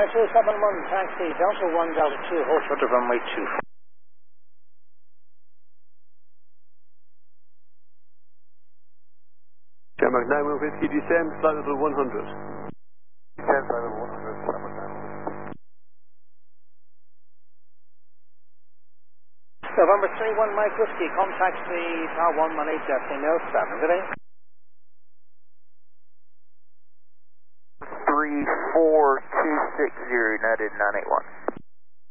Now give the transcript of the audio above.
271, taxi, Delta 1, Delta 2, hold short of runway 24. Denmark 915, descend, flight level 100. Descend, flight level 100, Denmark 915. November 31, Mike Whiskey, contact the Tower 118, Destiny Mill 7, good day. 34260, United 981.